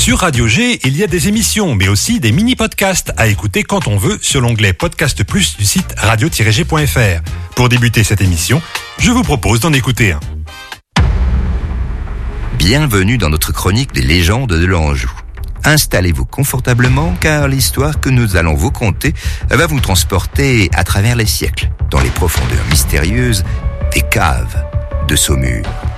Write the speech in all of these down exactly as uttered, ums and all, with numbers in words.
Sur Radio G, il y a des émissions, mais aussi des mini-podcasts à écouter quand on veut sur l'onglet Podcast Plus du site radio tiret g point f r. Pour débuter cette émission, je vous propose d'en écouter un. Bienvenue dans notre chronique des légendes de l'Anjou. Installez-vous confortablement car l'histoire que nous allons vous conter va vous transporter à travers les siècles, dans les profondeurs mystérieuses des caves de Saumur.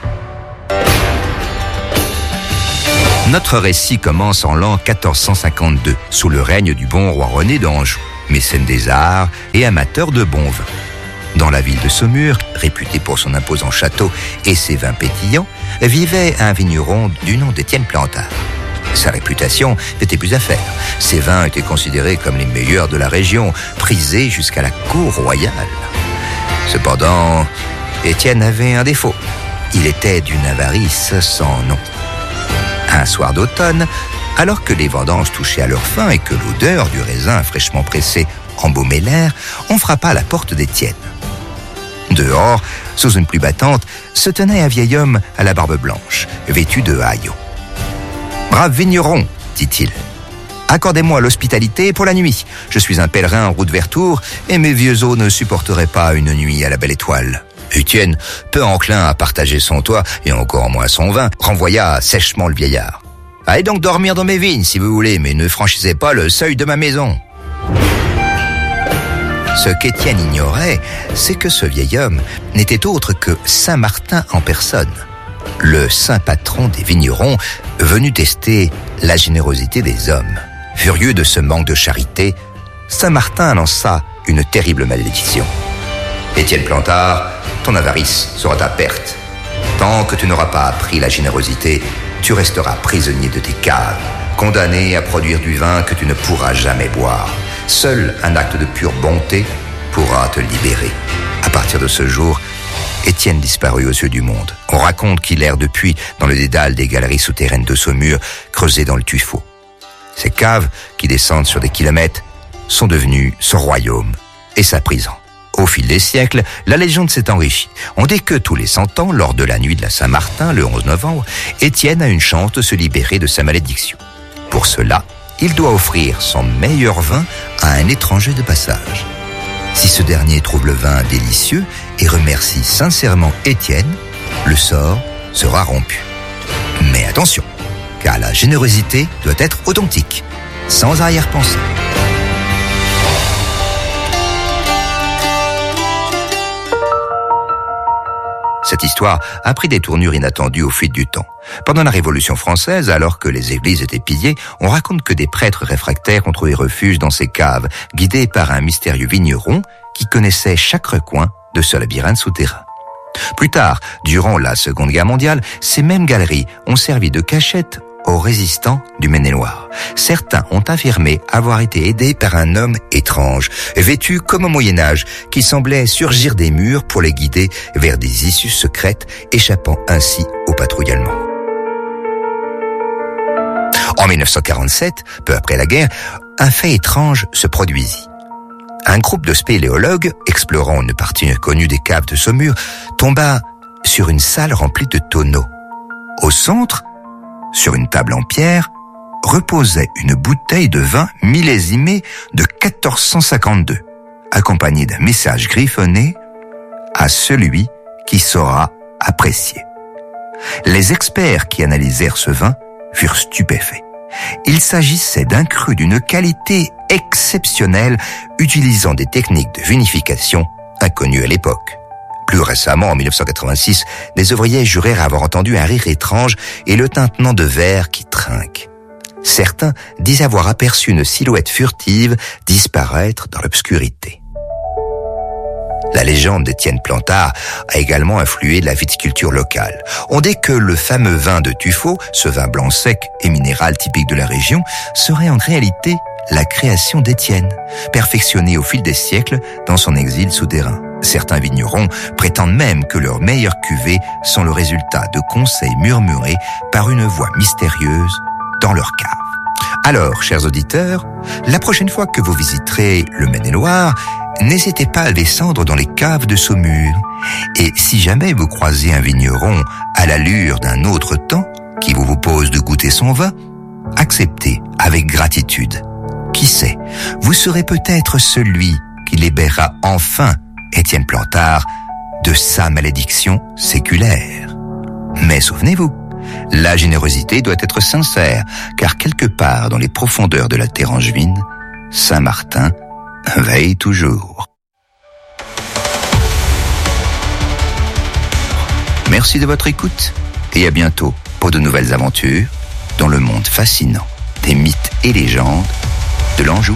Notre récit commence en l'an quatorze cent cinquante-deux, sous le règne du bon roi René d'Anjou, mécène des arts et amateur de bon vin. Dans la ville de Saumur, réputée pour son imposant château et ses vins pétillants, vivait un vigneron du nom d'Étienne Plantard. Sa réputation n'était plus à faire. Ses vins étaient considérés comme les meilleurs de la région, prisés jusqu'à la cour royale. Cependant, Étienne avait un défaut. Il était d'une avarice sans nom. Un soir d'automne, alors que les vendanges touchaient à leur fin et que l'odeur du raisin fraîchement pressé embaumait l'air, on frappa à la porte d'Étienne. Dehors, sous une pluie battante, se tenait un vieil homme à la barbe blanche, vêtu de haillons. « Brave vigneron, dit-il, accordez-moi l'hospitalité pour la nuit. Je suis un pèlerin en route vers Tours et mes vieux os ne supporteraient pas une nuit à la belle étoile. » Étienne, peu enclin à partager son toit et encore moins son vin, renvoya sèchement le vieillard. « Allez donc dormir dans mes vignes si vous voulez, mais ne franchissez pas le seuil de ma maison. » Ce qu'Étienne ignorait, c'est que ce vieil homme n'était autre que Saint Martin en personne, le saint patron des vignerons, venu tester la générosité des hommes. Furieux de ce manque de charité, Saint Martin lança une terrible malédiction. « Étienne Plantard, ton avarice sera ta perte. Tant que tu n'auras pas appris la générosité, tu resteras prisonnier de tes caves, condamné à produire du vin que tu ne pourras jamais boire. Seul un acte de pure bonté pourra te libérer. » À partir de ce jour, Étienne disparut aux yeux du monde. On raconte qu'il erre depuis dans le dédale des galeries souterraines de Saumur, creusées dans le tuffeau. Ces caves, qui descendent sur des kilomètres, sont devenues son royaume et sa prison. Au fil des siècles, la légende s'est enrichie. On dit que tous les cent ans, lors de la nuit de la Saint-Martin, le onze novembre, Étienne a une chance de se libérer de sa malédiction. Pour cela, il doit offrir son meilleur vin à un étranger de passage. Si ce dernier trouve le vin délicieux et remercie sincèrement Étienne, le sort sera rompu. Mais attention, car la générosité doit être authentique, sans arrière-pensée. Cette histoire a pris des tournures inattendues au fil du temps. Pendant la Révolution française, alors que les églises étaient pillées, on raconte que des prêtres réfractaires ont trouvé refuge dans ces caves, guidés par un mystérieux vigneron qui connaissait chaque recoin de ce labyrinthe souterrain. Plus tard, durant la Seconde Guerre mondiale, ces mêmes galeries ont servi de cachette aux résistants du Maine-et-Loire. Certains ont affirmé avoir été aidés par un homme étrange, vêtu comme au Moyen-Âge, qui semblait surgir des murs pour les guider vers des issues secrètes, échappant ainsi aux patrouilles allemandes. En dix-neuf cent quarante-sept, peu après la guerre, un fait étrange se produisit. Un groupe de spéléologues, explorant une partie inconnue des caves de Saumur, tomba sur une salle remplie de tonneaux. Au centre, sur une table en pierre, reposait une bouteille de vin millésimée de quatorze cent cinquante-deux, accompagnée d'un message griffonné à celui qui saura apprécier. Les experts qui analysèrent ce vin furent stupéfaits. Il s'agissait d'un cru d'une qualité exceptionnelle, utilisant des techniques de vinification inconnues à l'époque. Plus récemment, en dix-neuf cent quatre-vingt-six, des ouvriers jurèrent avoir entendu un rire étrange et le tintement de verre qui trinque. Certains disent avoir aperçu une silhouette furtive disparaître dans l'obscurité. La légende d'Étienne Plantard a également influé la viticulture locale. On dit que le fameux vin de tuffeau, ce vin blanc sec et minéral typique de la région, serait en réalité la création d'Étienne, perfectionnée au fil des siècles dans son exil souterrain. Certains vignerons prétendent même que leurs meilleures cuvées sont le résultat de conseils murmurés par une voix mystérieuse dans leur cave. Alors, chers auditeurs, la prochaine fois que vous visiterez le Maine-et-Loire, n'hésitez pas à descendre dans les caves de Saumur. Et si jamais vous croisez un vigneron à l'allure d'un autre temps qui vous propose de goûter son vin, acceptez avec gratitude. Qui sait, vous serez peut-être celui qui libérera enfin Étienne Plantard de sa malédiction séculaire. Mais souvenez-vous, la générosité doit être sincère, car quelque part dans les profondeurs de la terre angevine, Saint-Martin veille toujours. Merci de votre écoute et à bientôt pour de nouvelles aventures dans le monde fascinant des mythes et légendes de l'Anjou.